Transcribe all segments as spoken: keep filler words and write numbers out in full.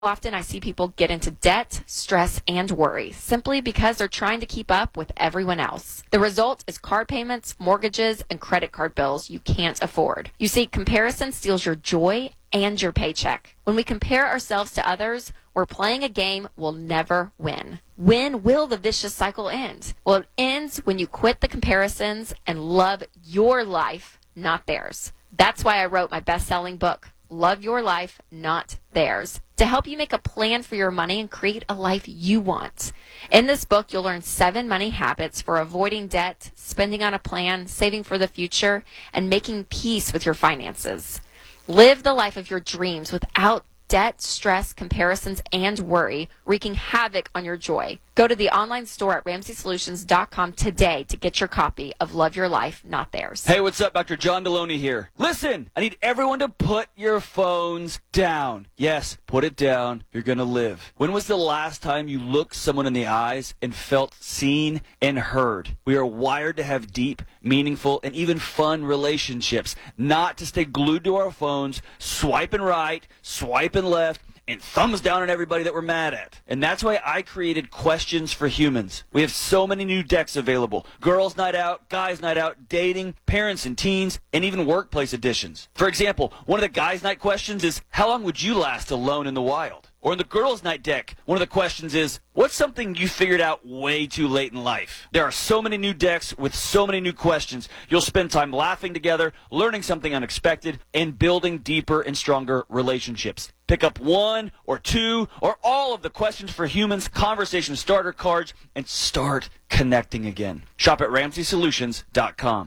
often I see people get into debt, stress, and worry simply because they're trying to keep up with everyone else. The result is car payments, mortgages, and credit card bills you can't afford. You see, comparison steals your joy and your paycheck. When we compare ourselves to others, we're playing a game we'll never win. When will the vicious cycle end? Well, it ends when you quit the comparisons and love your life, not theirs. That's why I wrote my best-selling book, Love Your Life, Not Theirs, to help you make a plan for your money and create a life you want. In this book, you'll learn seven money habits for avoiding debt, spending on a plan, saving for the future, and making peace with your finances. Live the life of your dreams without debt, stress, comparisons, and worry, wreaking havoc on your joy. Go to the online store at ramsey solutions dot com today to get your copy of Love Your Life, Not Theirs. Hey, what's up? Doctor John Deloney here. Listen, I need everyone to put your phones down. Yes, put it down. You're going to live. When was the last time you looked someone in the eyes and felt seen and heard? We are wired to have deep, meaningful, and even fun relationships, not to stay glued to our phones, swiping right, swiping left, and thumbs down on everybody that we're mad at. And that's why I created Questions for Humans. We have so many new decks available. Girls' night out, guys' night out, dating, parents and teens, and even workplace editions. For example, one of the guys' night questions is, how long would you last alone in the wild? Or in the girls' night deck, one of the questions is, what's something you figured out way too late in life? There are so many new decks with so many new questions. You'll spend time laughing together, learning something unexpected, and building deeper and stronger relationships. Pick up one or two or all of the Questions for Humans conversation starter cards and start connecting again. Shop at ramsey solutions dot com.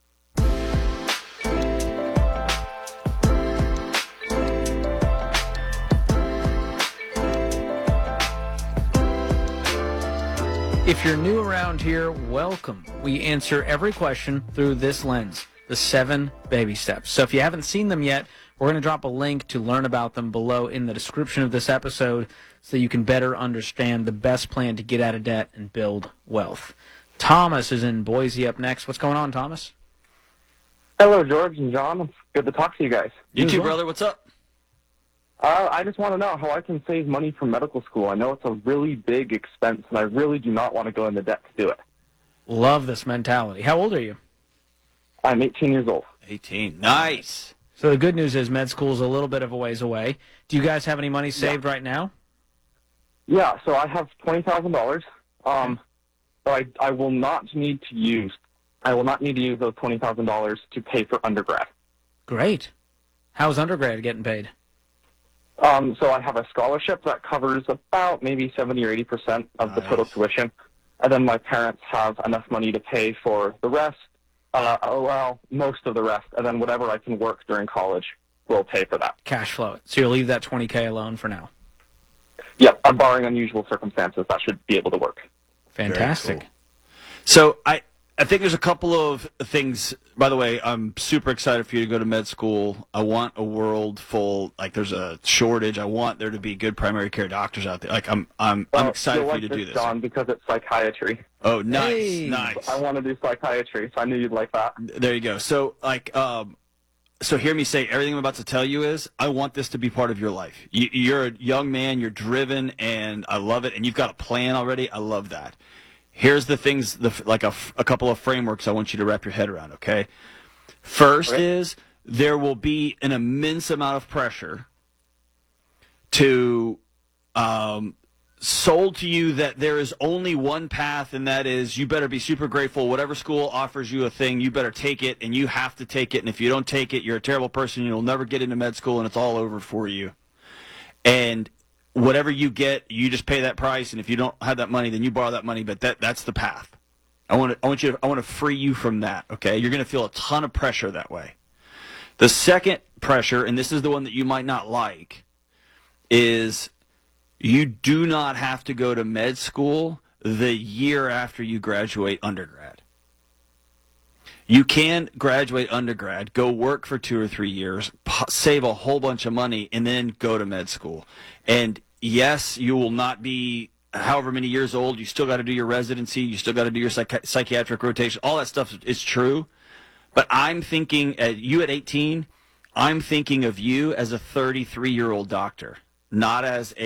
If you're new around here, welcome. We answer every question through this lens, the seven baby steps. So if you haven't seen them yet, we're going to drop a link to learn about them below in the description of this episode so you can better understand the best plan to get out of debt and build wealth. Thomas is in Boise up next. What's going on, Thomas? Hello, George and John. It's good to talk to you guys. You too, brother. What's up? Uh, I just want to know how I can save money for medical school. I know it's a really big expense, and I really do not want to go into debt to do it. Love this mentality. How old are you? I'm eighteen years old. eighteen. Nice. So the good news is med school is a little bit of a ways away. Do you guys have any money saved yeah. right now? Yeah, so I have twenty thousand dollars. Um, so I, I will not need to use, I will not need to use those twenty thousand dollars to pay for undergrad. Great. How's undergrad getting paid? Um, so I have a scholarship that covers about maybe seventy or eighty percent of nice. the total tuition. And then my parents have enough money to pay for the rest, uh, well, most of the rest, and then whatever I can work during college will pay for that. Cash flow it. So you'll leave that twenty K alone for now? Yep, uh, barring unusual circumstances, that should be able to work. Fantastic. Cool. So I... I think there's a couple of things. By the way, I'm super excited for you to go to med school. I want a world full, like there's a shortage. I want there to be good primary care doctors out there. Like I'm, I'm, well, I'm excited for like you to this, do this. John, because it's psychiatry. Oh, nice, hey. nice. I want to do psychiatry, so I knew you'd like that. There you go. So, like, um, so hear me say everything I'm about to tell you is I want this to be part of your life. You, you're a young man. You're driven, and I love it. And you've got a plan already. I love that. Here's the things, the, like a, a couple of frameworks I want you to wrap your head around, okay? First okay. is there will be an immense amount of pressure to um, sold to you that there is only one path, and that is you better be super grateful. Whatever school offers you a thing, you better take it, and you have to take it. And if you don't take it, you're a terrible person. You'll never get into med school, and it's all over for you. And whatever you get, you just pay that price, and if you don't have that money, then you borrow that money. But that that's the path. I want to I want you to, I want to free you from that. Okay, you're going to feel a ton of pressure that way. The second pressure, and this is the one that you might not like, is you do not have to go to med school the year after you graduate undergrad. You can graduate undergrad, go work for two or three years, save a whole bunch of money, and then go to med school. And yes, you will not be however many years old. You still got to do your residency. You still got to do your psychi- psychiatric rotation. All that stuff is true. But I'm thinking, at you at eighteen, I'm thinking of you as a thirty-three-year-old doctor. not as